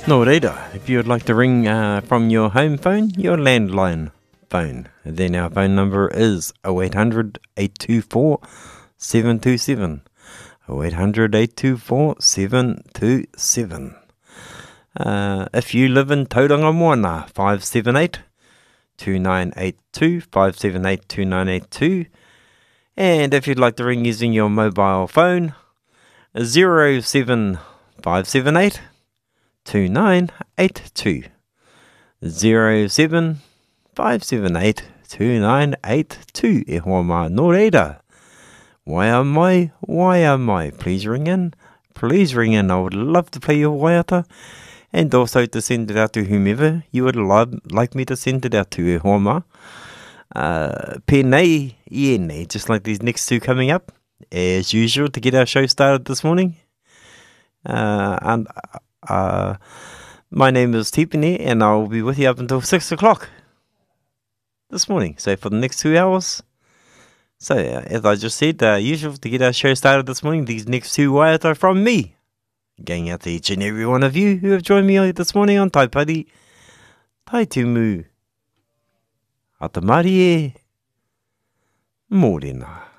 No reira, if you would like to ring from your home phone, your landline phone, then our phone number is 0800 824 727. 0800 824 727. If you live in Tauranga Moana, 578-2982, 578-2982. And if you'd like to ring using your mobile phone, 07578 2982. 07578 2982. E hoa mā nō reira. Why am I? Please ring in. Please ring in. I would love to play your waiata. And also to send it out to whomever you would like me to send it out to. E hoa mā. Pēnei, ienei, just like these next two coming up. As usual, to get our show started this morning. My name is Tipene, and I will be with you up until 6 o'clock this morning. So for the next 2 hours. So as I just said, usual to get our show started this morning, these next two waiata from me. Going out to each and every one of you who have joined me this morning on Taipari, Taitumu, Atamari e, Mōrena.